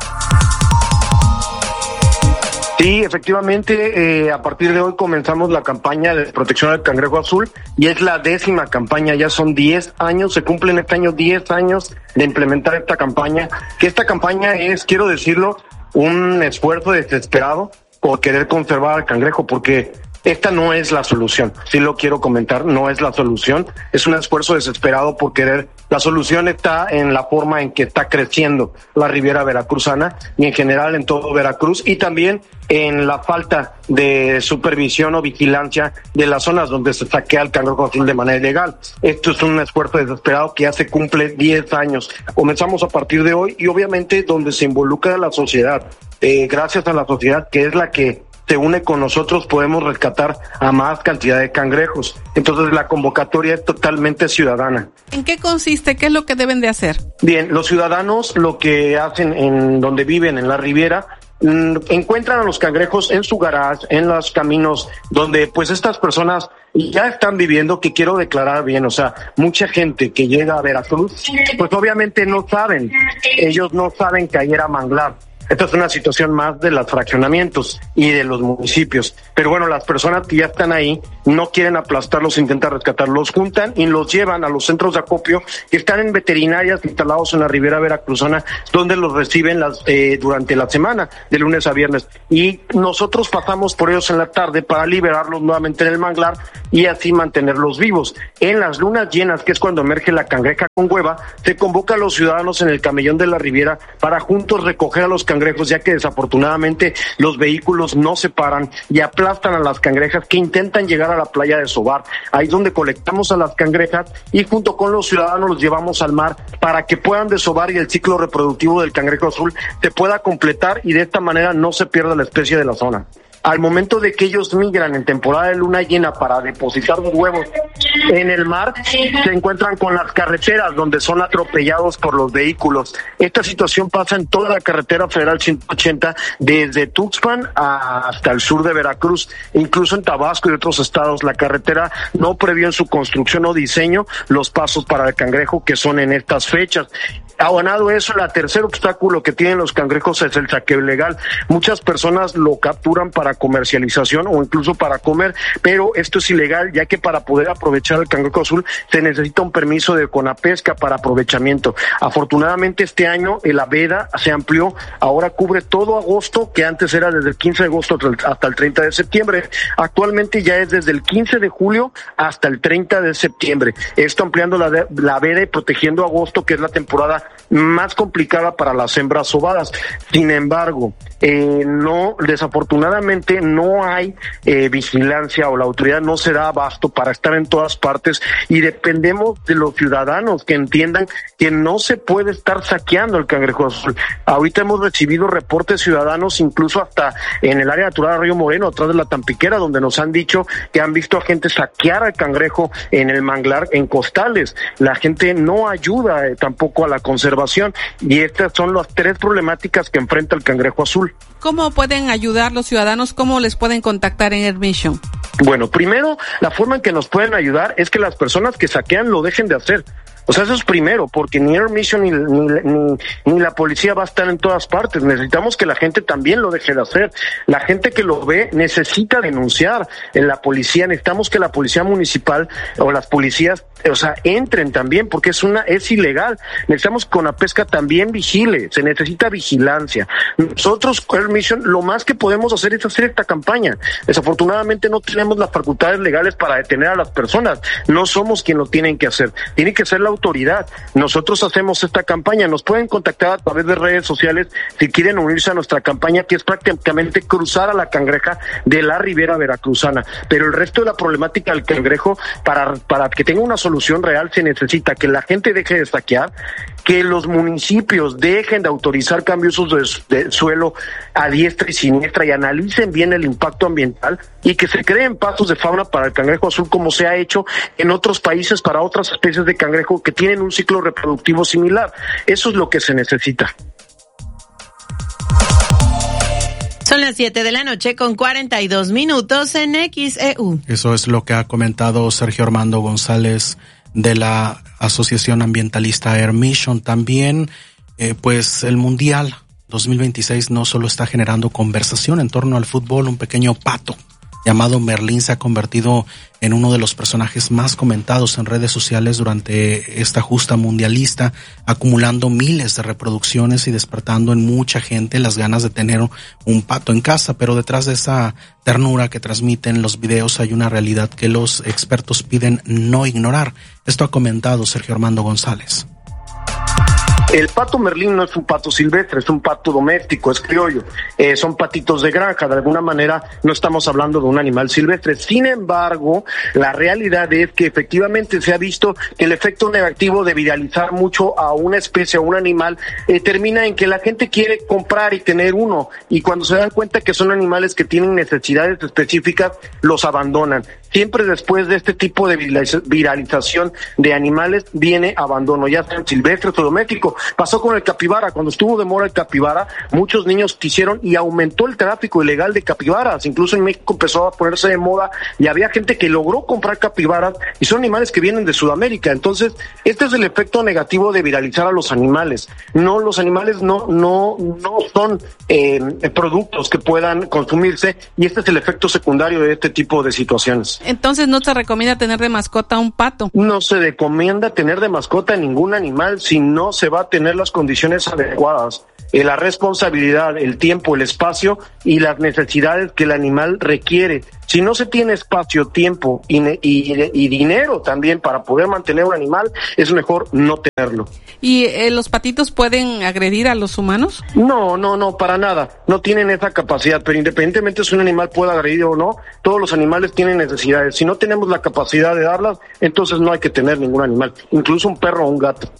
Sí, efectivamente, eh, a partir de hoy comenzamos la campaña de protección del cangrejo azul y es la décima campaña, ya son diez años, se cumplen este año diez años de implementar esta campaña, que esta campaña es, quiero decirlo, un esfuerzo desesperado por querer conservar al cangrejo, porque esta no es la solución, sí lo quiero comentar, no es la solución, es un esfuerzo desesperado por querer. La solución está en la forma en que está creciendo la Riviera Veracruzana y en general en todo Veracruz, y también en la falta de supervisión o vigilancia de las zonas donde se saquea el cangrejo azul de manera ilegal. Esto es un esfuerzo desesperado que ya se cumple diez años. Comenzamos a partir de hoy y obviamente donde se involucra la sociedad. Eh, gracias a la sociedad, que es la que se une con nosotros, podemos rescatar a más cantidad de cangrejos. Entonces la convocatoria es totalmente ciudadana. ¿En qué consiste? ¿Qué es lo que deben de hacer? Bien, los ciudadanos lo que hacen en donde viven, en la Riviera, mmm, encuentran a los cangrejos en su garage, en los caminos, donde pues estas personas ya están viviendo, que quiero declarar bien, o sea, mucha gente que llega a Veracruz, pues obviamente no saben, ellos no saben que ahí era manglar. Esta es una situación más de los fraccionamientos y de los municipios. Pero bueno, las personas que ya están ahí no quieren aplastarlos, intentan rescatarlos, los juntan y los llevan a los centros de acopio que están en veterinarias instalados en la Ribera Veracruzana, donde los reciben las eh, durante la semana, de lunes a viernes. Y nosotros pasamos por ellos en la tarde para liberarlos nuevamente en el manglar y así mantenerlos vivos. En las lunas llenas, que es cuando emerge la cangreja con hueva, se convoca a los ciudadanos en el camellón de la Riviera para juntos recoger a los cangrejos, ya que desafortunadamente los vehículos no se paran y aplastan a las cangrejas que intentan llegar a la playa de Sobar. Ahí es donde colectamos a las cangrejas y junto con los ciudadanos los llevamos al mar para que puedan desovar y el ciclo reproductivo del cangrejo azul se pueda completar y de esta manera no se pierda la especie de la zona. Al momento de que ellos migran en temporada de luna llena para depositar los huevos en el mar, se encuentran con las carreteras donde son atropellados por los vehículos. Esta situación pasa en toda la carretera federal ciento ochenta, desde Tuxpan hasta el sur de Veracruz, incluso en Tabasco y otros estados. La carretera no previó en su construcción o diseño los pasos para el cangrejo que son en estas fechas. Abonado eso, el tercer obstáculo que tienen los cangrejos es el saqueo ilegal. Muchas personas lo capturan para comercialización o incluso para comer, pero esto es ilegal, ya que para poder aprovechar el cangrejo azul se necesita un permiso de Conapesca para aprovechamiento. Afortunadamente este año la veda se amplió, ahora cubre todo agosto, que antes era desde el quince de agosto hasta el treinta de septiembre. Actualmente ya es desde el quince de julio hasta el treinta de septiembre. Esto ampliando la, la veda y protegiendo agosto, que es la temporada más complicada para las hembras sobadas. Sin embargo, eh, no, desafortunadamente no hay eh, vigilancia, o la autoridad no se da abasto para estar en todas partes, y dependemos de los ciudadanos que entiendan que no se puede estar saqueando el cangrejo azul. Ahorita hemos recibido reportes ciudadanos, incluso hasta en el área natural de Río Moreno, atrás de la Tampiquera, donde nos han dicho que han visto a gente saquear al cangrejo en el manglar, en costales. La gente no ayuda eh, tampoco a la conservación, y estas son las tres problemáticas que enfrenta el cangrejo azul. ¿Cómo pueden ayudar los ciudadanos? ¿Cómo les pueden contactar en Air Mission? Bueno, primero, la forma en que nos pueden ayudar es que las personas que saquean lo dejen de hacer. O sea, eso es primero, porque ni Air Mission ni, ni, ni, ni la policía va a estar en todas partes. Necesitamos que la gente también lo deje de hacer. La gente que lo ve necesita denunciar en la policía. Necesitamos que la policía municipal o las policías, o sea, entren también, porque es una es ilegal. Necesitamos que Conapesca también vigile. Se necesita vigilancia. Nosotros, Air Mission, lo más que podemos hacer es hacer esta campaña. Desafortunadamente no tenemos las facultades legales para detener a las personas. No somos quien lo tienen que hacer. Tiene que ser la autoridad. Nosotros hacemos esta campaña. Nos pueden contactar a través de redes sociales si quieren unirse a nuestra campaña, que es prácticamente cruzar a la cangreja de la Ribera Veracruzana. Pero el resto de la problemática del cangrejo, para, para que tenga una solución real, se necesita que la gente deje de saquear, que los municipios dejen de autorizar cambios de, de suelo a diestra y siniestra y analicen bien el impacto ambiental, y que se creen pasos de fauna para el cangrejo azul, como se ha hecho en otros países para otras especies de cangrejo que tienen un ciclo reproductivo similar. Eso es lo que se necesita. Son las siete de la noche con cuarenta y dos minutos en X E U. Eso es lo que ha comentado Sergio Armando González de la Asociación Ambientalista Air Mission. También, eh, pues el Mundial dos mil veintiséis no solo está generando conversación en torno al fútbol. Un pequeño pato llamado Merlín se ha convertido en uno de los personajes más comentados en redes sociales durante esta justa mundialista, acumulando miles de reproducciones y despertando en mucha gente las ganas de tener un pato en casa. Pero detrás de esa ternura que transmiten los videos hay una realidad que los expertos piden no ignorar. Esto ha comentado Sergio Armando González. El pato Merlín no es un pato silvestre, es un pato doméstico, es criollo. Eh, son patitos de granja, de alguna manera no estamos hablando de un animal silvestre. Sin embargo, la realidad es que efectivamente se ha visto que el efecto negativo de viralizar mucho a una especie, a un animal, eh, termina en que la gente quiere comprar y tener uno, y cuando se dan cuenta que son animales que tienen necesidades específicas, los abandonan. siempre después de este tipo de viralización de animales viene abandono, ya sean silvestres o domésticos. Pasó con el capibara, cuando estuvo de moda el capibara, muchos niños quisieron y aumentó el tráfico ilegal de capibaras, incluso en México empezó a ponerse de moda y había gente que logró comprar capibaras y son animales que vienen de Sudamérica. Entonces, este es el efecto negativo de viralizar a los animales. No, los animales no, no, no son eh, productos que puedan consumirse y este es el efecto secundario de este tipo de situaciones. Entonces, ¿no se recomienda tener de mascota un pato? No se recomienda tener de mascota ningún animal si no se va a tener las condiciones adecuadas, eh, la responsabilidad, el tiempo, el espacio y las necesidades que el animal requiere. Si no se tiene espacio, tiempo y, y, y dinero también para poder mantener un animal, es mejor no tenerlo. ¿Y eh, los patitos pueden agredir a los humanos? No, no, no, para nada. No tienen esa capacidad, pero independientemente si un animal pueda agredir o no, todos los animales tienen necesidades. Si no tenemos la capacidad de darlas, entonces no hay que tener ningún animal, incluso un perro o un gato.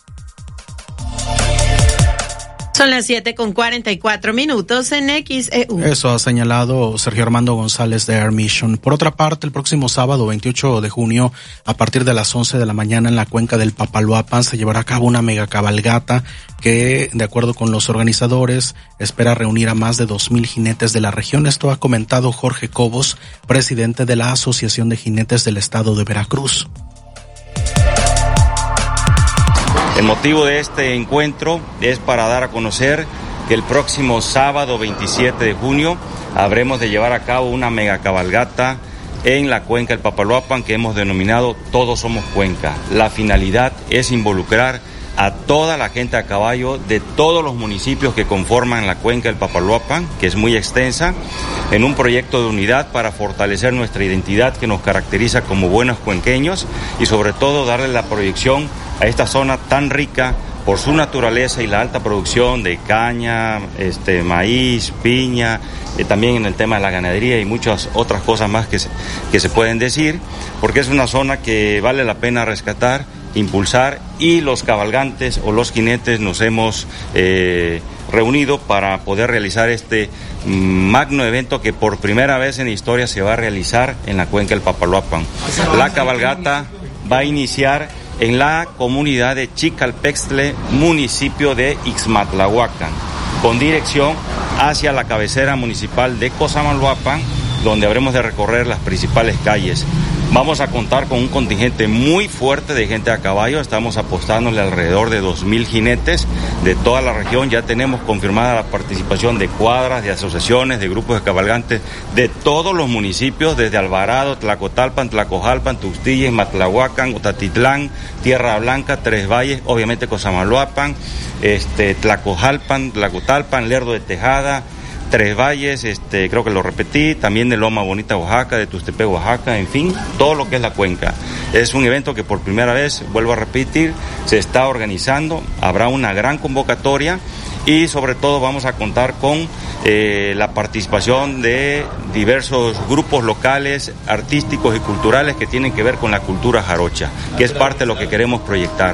Son las siete con cuarenta y cuatro minutos en X E U. Eso ha señalado Sergio Armando González de Air Mission. Por otra parte, el próximo sábado veintiocho de junio, a partir de las once de la mañana en la cuenca del Papaloapan, se llevará a cabo una mega cabalgata que, de acuerdo con los organizadores, espera reunir a más de dos mil jinetes de la región. Esto ha comentado Jorge Cobos, presidente de la Asociación de Jinetes del Estado de Veracruz. El motivo de este encuentro es para dar a conocer que el próximo sábado veintisiete de junio habremos de llevar a cabo una mega cabalgata en la cuenca del Papaloapan que hemos denominado Todos Somos Cuenca. La finalidad es involucrar a toda la gente a caballo de todos los municipios que conforman la cuenca del Papaloapan, que es muy extensa, en un proyecto de unidad para fortalecer nuestra identidad que nos caracteriza como buenos cuenqueños y sobre todo darle la proyección a esta zona tan rica por su naturaleza y la alta producción de caña, este, maíz, piña, eh, también en el tema de la ganadería y muchas otras cosas más que se, que se pueden decir, porque es una zona que vale la pena rescatar, impulsar, y los cabalgantes o los jinetes nos hemos eh, reunido para poder realizar este magno evento que por primera vez en la historia se va a realizar en la cuenca del Papaloapan. La cabalgata va a iniciar en la comunidad de Chicalpextle, municipio de Ixmatlahuacan, con dirección hacia la cabecera municipal de Cosamaloapan, donde habremos de recorrer las principales calles. Vamos a contar con un contingente muy fuerte de gente a caballo, estamos apostándole alrededor de dos mil jinetes de toda la región. Ya tenemos confirmada la participación de cuadras, de asociaciones, de grupos de cabalgantes de todos los municipios, desde Alvarado, Tlacotalpan, Tlacojalpan, Tuxtilla, Matlahuacan, Otatitlán, Tierra Blanca, Tres Valles, obviamente Cosamaloapan, este, Tlacojalpan, Tlacotalpan, Lerdo de Tejada, Tres Valles, este, creo que lo repetí, también de Loma Bonita, Oaxaca, de Tuxtepec, Oaxaca, en fin, todo lo que es la cuenca. Es un evento que por primera vez, vuelvo a repetir, se está organizando, habrá una gran convocatoria y sobre todo vamos a contar con eh, la participación de diversos grupos locales, artísticos y culturales que tienen que ver con la cultura jarocha, que es parte de lo que queremos proyectar.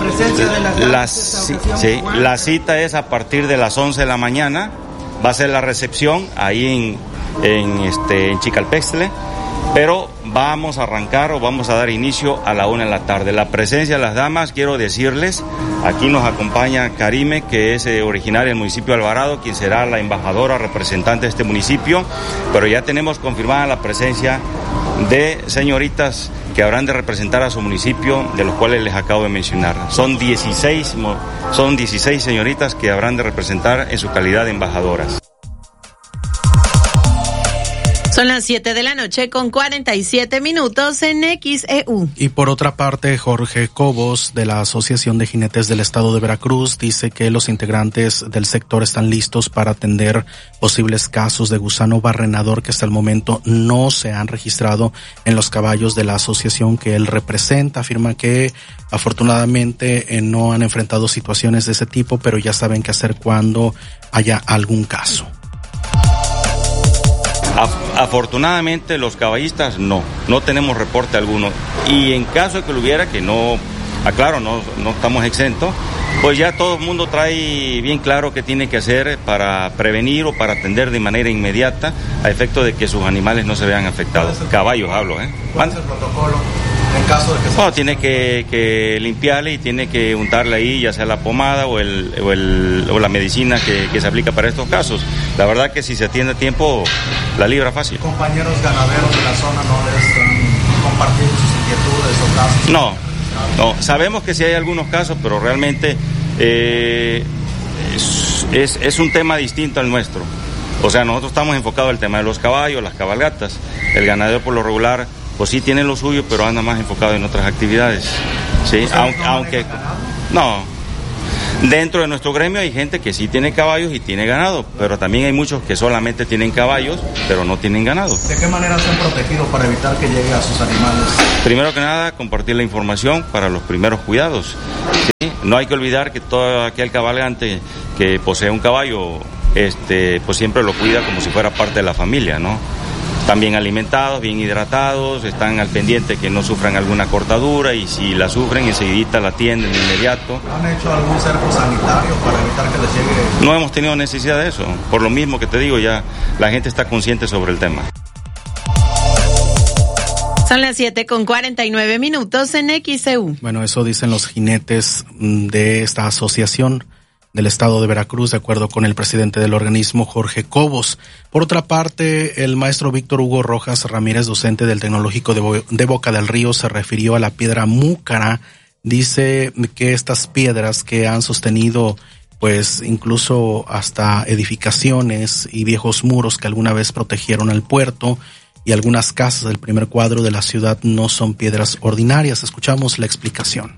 La, sí, sí, la cita es a partir de las once de la mañana. Va a ser la recepción ahí en, en, este, en Chicalpextle, pero vamos a arrancar o vamos a dar inicio a la una de la tarde. La presencia de las damas, quiero decirles, aquí nos acompaña Karime, que es eh, originaria del municipio de Alvarado, quien será la embajadora representante de este municipio, pero ya tenemos confirmada la presencia de señoritas que habrán de representar a su municipio, de los cuales les acabo de mencionar. Son dieciséis, son dieciséis señoritas que habrán de representar en su calidad de embajadoras. Son las siete de la noche con cuarenta y siete minutos en X E U. Y por otra parte, Jorge Cobos, de la Asociación de Jinetes del Estado de Veracruz, dice que los integrantes del sector están listos para atender posibles casos de gusano barrenador que hasta el momento no se han registrado en los caballos de la asociación que él representa. Afirma que afortunadamente eh, no han enfrentado situaciones de ese tipo, pero ya saben qué hacer cuando haya algún caso. Afortunadamente los caballistas no, no tenemos reporte alguno, y en caso de que lo hubiera, que no, aclaro, no, no estamos exentos, pues ya todo el mundo trae bien claro qué tiene que hacer para prevenir o para atender de manera inmediata a efecto de que sus animales no se vean afectados. Caballos hablo, ¿eh? ¿Cuál es el protocolo en caso de que se... Bueno, tiene que, que limpiarle y tiene que untarle ahí ya sea la pomada o, el, o, el, o la medicina que, que se aplica para estos casos. La verdad que si se atiende a tiempo, la libra fácil. ¿Compañeros ganaderos de la zona no les han compartido sus inquietudes o casos? No, no. Sabemos que sí hay algunos casos, pero realmente eh, es, es, es un tema distinto al nuestro. O sea, nosotros estamos enfocados en el tema de los caballos, las cabalgatas. El ganadero por lo regular pues sí tiene lo suyo, pero anda más enfocado en otras actividades. Sí, aunque, no aunque no. Dentro de nuestro gremio hay gente que sí tiene caballos y tiene ganado, pero también hay muchos que solamente tienen caballos, pero no tienen ganado. ¿De qué manera se han protegido para evitar que llegue a sus animales? Primero que nada, compartir la información para los primeros cuidados. ¿Sí? No hay que olvidar que todo aquel cabalgante que posee un caballo, este, pues siempre lo cuida como si fuera parte de la familia, ¿no? Están bien alimentados, bien hidratados, están al pendiente que no sufran alguna cortadura y si la sufren enseguidita la atienden de inmediato. ¿Han hecho algún cerco sanitario para evitar que les llegue? No hemos tenido necesidad de eso, por lo mismo que te digo, ya la gente está consciente sobre el tema. Son las siete con cuarenta y nueve minutos en X E U. Bueno, eso dicen los jinetes de esta asociación del estado de Veracruz, de acuerdo con el presidente del organismo, Jorge Cobos. Por otra parte, el maestro Víctor Hugo Rojas Ramírez, docente del Tecnológico de, Bo- de Boca del Río, se refirió a la piedra múcara. Dice que estas piedras que han sostenido, pues, incluso hasta edificaciones y viejos muros que alguna vez protegieron el puerto y algunas casas del primer cuadro de la ciudad no son piedras ordinarias. Escuchamos la explicación.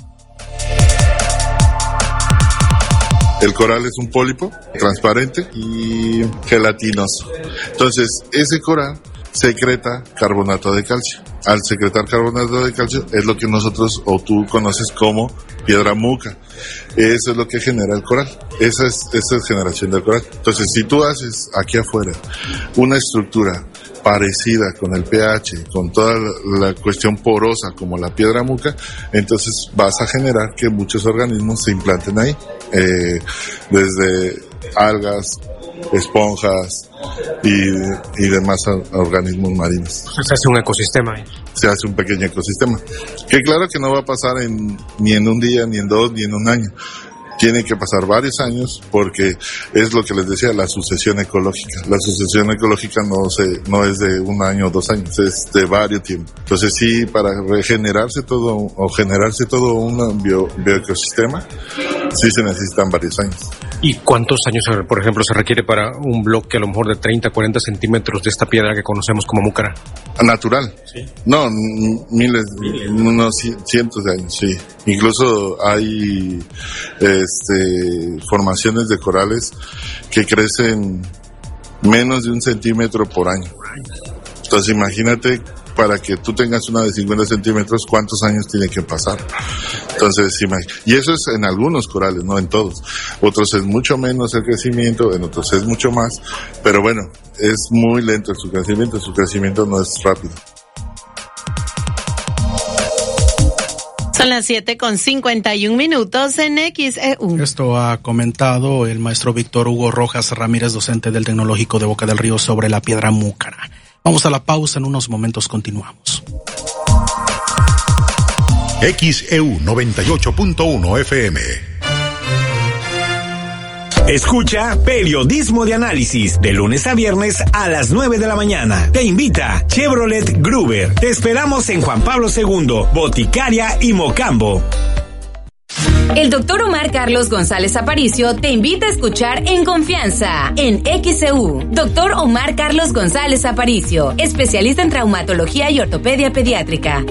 El coral es un pólipo transparente y gelatinoso. Entonces, ese coral secreta carbonato de calcio. Al secretar carbonato de calcio es lo que nosotros o tú conoces como piedra muca. Eso es lo que genera el coral. Esa es, esa es generación del coral. Entonces, si tú haces aquí afuera una estructura parecida con el pH, con toda la, la cuestión porosa como la piedra muca, entonces vas a generar que muchos organismos se implanten ahí, eh, desde algas, esponjas y, y demás organismos marinos. Se hace un ecosistema ahí. Se hace un pequeño ecosistema, que claro que no va a pasar en, ni en un día, ni en dos, ni en un año. Tiene que pasar varios años porque es lo que les decía, la sucesión ecológica. La sucesión ecológica no se, no es de un año o dos años, es de varios tiempos. Entonces sí, para regenerarse todo o generarse todo un bio, bioecosistema, sí se necesitan varios años. ¿Y cuántos años, por ejemplo, se requiere para un bloque a lo mejor de treinta, cuarenta centímetros de esta piedra que conocemos como múcara? Natural. Sí. No, miles, miles, unos cientos de años, sí. Incluso hay este formaciones de corales que crecen menos de un centímetro por año. Entonces imagínate, para que tú tengas una de cincuenta centímetros, ¿cuántos años tiene que pasar? Entonces, y eso es en algunos corales, no en todos. Otros es mucho menos el crecimiento, en otros es mucho más, pero bueno, es muy lento su crecimiento, su crecimiento no es rápido. Son las siete con cincuenta y un minutos en X E U. Esto ha comentado el maestro Víctor Hugo Rojas Ramírez, docente del Tecnológico de Boca del Río, sobre la piedra múcara. Vamos a la pausa, en unos momentos continuamos. X E U noventa y ocho punto uno F M. Escucha Periodismo de Análisis de lunes a viernes a las nueve de la mañana. Te invita Chevrolet Gruber. Te esperamos en Juan Pablo segundo, Boticaria y Mocambo. El doctor Omar Carlos González Aparicio te invita a escuchar En Confianza en X E U. Doctor Omar Carlos González Aparicio, especialista en traumatología y ortopedia pediátrica.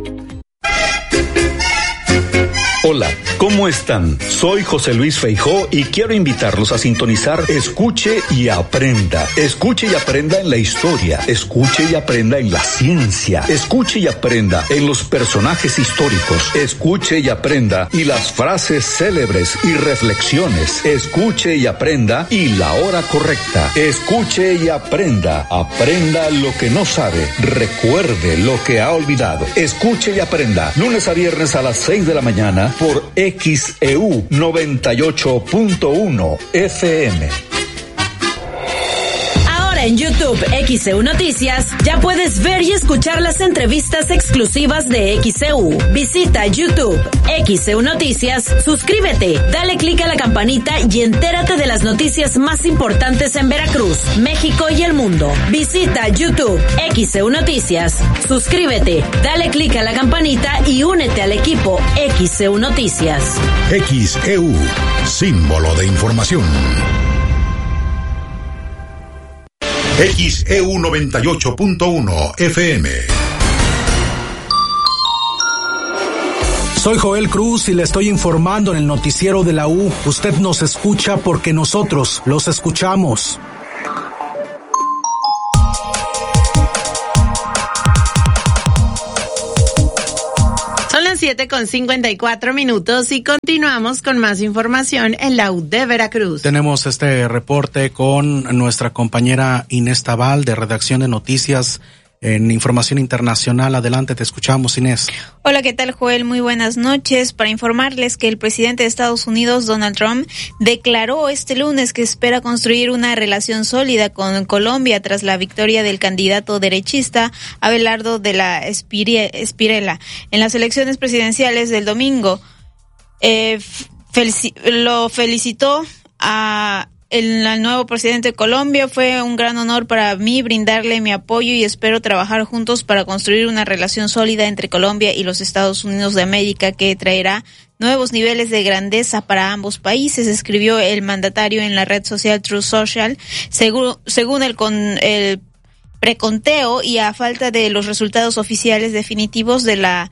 Hola, ¿cómo están? Soy José Luis Feijó y quiero invitarlos a sintonizar Escuche y Aprenda. Escuche y aprenda en la historia, escuche y aprenda en la ciencia, escuche y aprenda en los personajes históricos, escuche y aprenda y las frases célebres y reflexiones, escuche y aprenda y la hora correcta, escuche y aprenda, aprenda lo que no sabe, recuerde lo que ha olvidado, escuche y aprenda, lunes a viernes a las seis de la mañana por X E U noventa y ocho punto uno F M. En YouTube X E U Noticias ya puedes ver y escuchar las entrevistas exclusivas de X E U. Visita YouTube X E U Noticias, suscríbete, dale clic a la campanita y entérate de las noticias más importantes en Veracruz, México y el mundo. Visita YouTube X E U Noticias, suscríbete, dale clic a la campanita y únete al equipo X E U Noticias. X E U, símbolo de información. X E U noventa y ocho punto uno F M. Soy Joel Cruz y le estoy informando en el noticiero de la U. Usted nos escucha porque nosotros los escuchamos. Son las siete con cincuenta y cuatro minutos y continuamos con más información en la U de Veracruz. Tenemos este reporte con nuestra compañera Inés Tabal de Redacción de Noticias en Información Internacional. Adelante, te escuchamos, Inés. Hola, ¿qué tal, Joel? Muy buenas noches. Para informarles que el presidente de Estados Unidos, Donald Trump, declaró este lunes que espera construir una relación sólida con Colombia tras la victoria del candidato derechista Abelardo de la Espriella en las elecciones presidenciales del domingo. Eh, felici- lo felicitó a El, el nuevo presidente de Colombia. Fue un gran honor para mí brindarle mi apoyo y espero trabajar juntos para construir una relación sólida entre Colombia y los Estados Unidos de América que traerá nuevos niveles de grandeza para ambos países, escribió el mandatario en la red social Truth Social. Según, según el, con, el preconteo y a falta de los resultados oficiales definitivos de la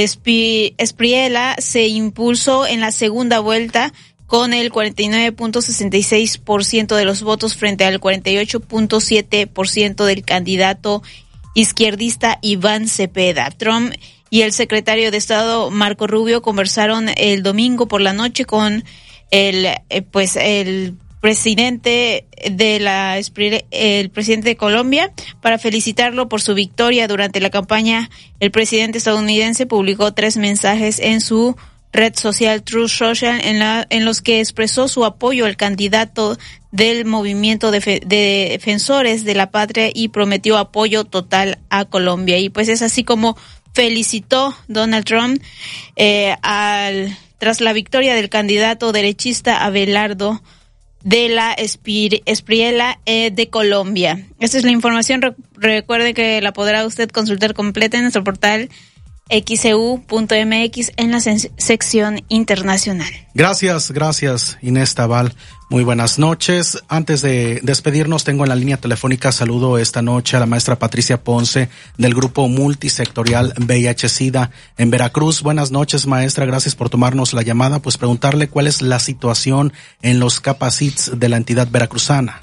Espriella, se impulsó en la segunda vuelta con el cuarenta y nueve punto sesenta y seis por ciento de los votos frente al cuarenta y ocho punto siete por ciento del candidato izquierdista Iván Cepeda. Trump y el secretario de Estado Marco Rubio conversaron el domingo por la noche con el eh, pues el presidente de la el presidente de Colombia para felicitarlo por su victoria durante la campaña. El presidente estadounidense publicó tres mensajes en su red social Truth Social en, la, en los que expresó su apoyo al candidato del movimiento de, fe, de defensores de la patria y prometió apoyo total a Colombia. Y pues es así como felicitó Donald Trump eh, al tras la victoria del candidato derechista Abelardo de la Espriella eh, de Colombia. Esta es la información. Re- recuerde que la podrá usted consultar completa en nuestro portal X E U punto M X en la se- sección internacional. Gracias, gracias Inés Tabal. Muy buenas noches. Antes de despedirnos, tengo en la línea telefónica, saludo esta noche a la maestra Patricia Ponce del Grupo Multisectorial V I H SIDA en Veracruz. Buenas noches, maestra, gracias por tomarnos la llamada. Pues preguntarle cuál es la situación en los capacits de la entidad veracruzana.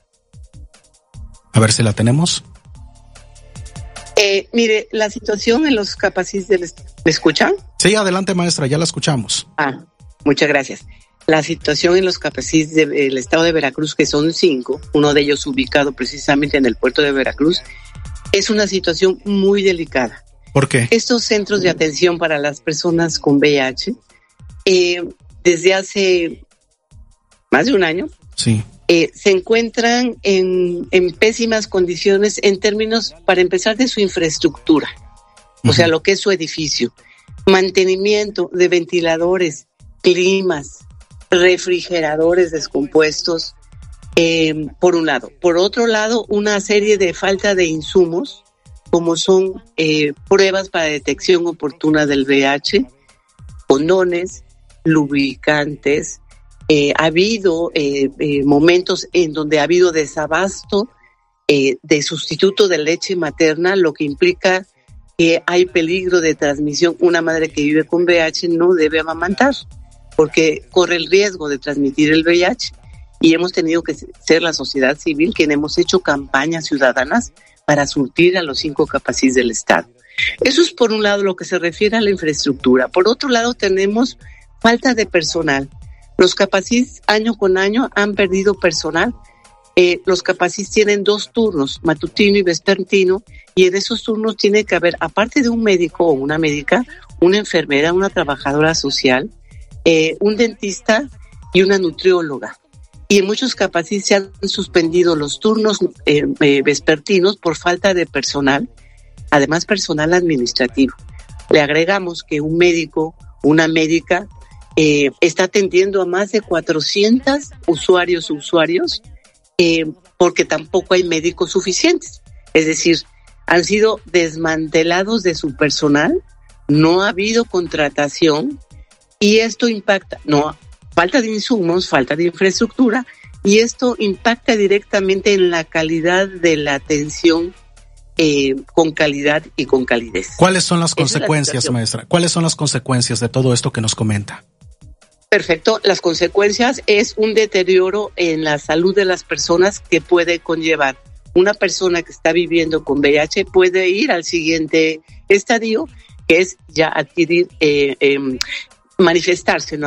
A ver si la tenemos. Eh, mire, la situación en los capacits del... ¿Me escuchan? Sí, adelante, maestra, ya la escuchamos. Ah, muchas gracias. La situación en los capacits del estado de Veracruz, que son cinco, uno de ellos ubicado precisamente en el puerto de Veracruz, es una situación muy delicada. ¿Por qué? Estos centros de atención para las personas con V I H, eh, desde hace más de un año, sí. Eh, se encuentran en, en pésimas condiciones en términos, para empezar, de su infraestructura, uh-huh. o sea, lo que es su edificio, mantenimiento de ventiladores, climas, refrigeradores descompuestos, eh, por un lado. Por otro lado, una serie de falta de insumos, como son eh, pruebas para detección oportuna del V I H, condones, lubricantes. Eh, ha habido eh, eh, momentos en donde ha habido desabasto eh, de sustituto de leche materna, lo que implica que hay peligro de transmisión. Una madre que vive con V I H no debe amamantar porque corre el riesgo de transmitir el V I H, y hemos tenido que ser la sociedad civil quien hemos hecho campañas ciudadanas para surtir a los cinco capacits del Estado. Eso es por un lado lo que se refiere a la infraestructura. Por otro lado tenemos falta de personal. Los capacits año con año han perdido personal. Eh, los capacits tienen dos turnos, matutino y vespertino, y en esos turnos tiene que haber, aparte de un médico o una médica, una enfermera, una trabajadora social, eh, un dentista y una nutrióloga. Y en muchos capacis se han suspendido los turnos eh, eh, vespertinos por falta de personal, además personal administrativo. Le agregamos que un médico, una médica, eh, está atendiendo a más de cuatrocientos usuarios usuarios eh, porque tampoco hay médicos suficientes. Es decir, han sido desmantelados de su personal, no ha habido contratación y esto impacta, no, falta de insumos, falta de infraestructura y esto impacta directamente en la calidad de la atención eh, con calidad y con calidez. ¿Cuáles son las Esa consecuencias, la maestra? ¿Cuáles son las consecuencias de todo esto que nos comenta? Perfecto, las consecuencias es un deterioro en la salud de las personas que puede conllevar. Una persona que está viviendo con V I H puede ir al siguiente estadio, que es ya adquirir, eh, eh, manifestarse, ¿no?